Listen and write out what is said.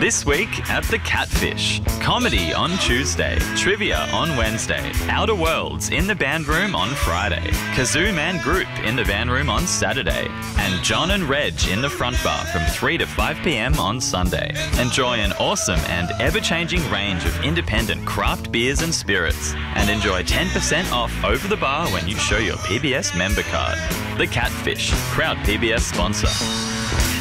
This week at the Catfish. Comedy on Tuesday, trivia on Wednesday, Outer Worlds in the band room on Friday, Kazoo Man Group in the band room on Saturday, and John and Reg in the front bar from 3 to 5 p.m. on Sunday. Enjoy an awesome and ever-changing range of independent craft beers and spirits, and enjoy 10% off over the bar when you show your PBS member card. The Catfish, proud PBS sponsor.